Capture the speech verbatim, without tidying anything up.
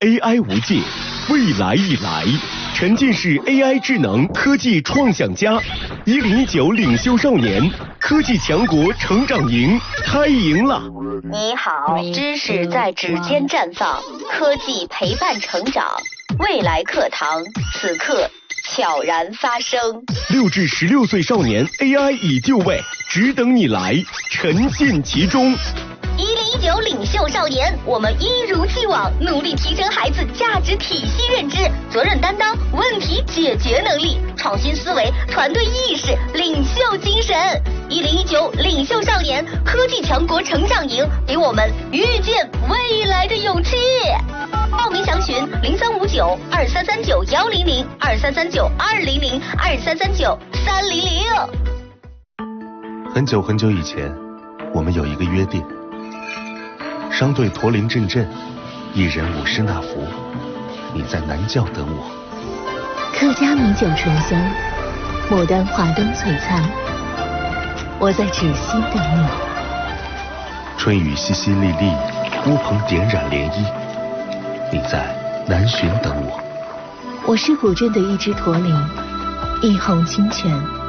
A I 无界，未来已来。沉浸式 A I 智能科技创想家，一零一九领袖少年科技强国成长营开营了。 你好，知识在指尖绽放，科技陪伴成长，未来课堂此刻悄然发生。 六至十六岁少年 A I 已就位，只等你来，沉浸其中。 一零一九领袖少年，我们一如既往努力提升孩子价值体系认知、责任担当、问题解决能力、创新思维、团队意识、领袖精神。一零一九领袖少年科技强国成长营，给我们遇见未来的勇气。报名详询零三五九二三三九幺零零二三三九二零零二三三九三零零。 很久很久以前，我们有一个约定。商队驼铃阵阵，一人舞狮那福，你在南郊等我。 客家米酒醇香，牡丹华灯璀璨，我在芷溪等你。 春雨淅淅沥沥，乌篷点染涟漪，你在南浔等我。 我是古镇的一只驼铃，一泓清泉。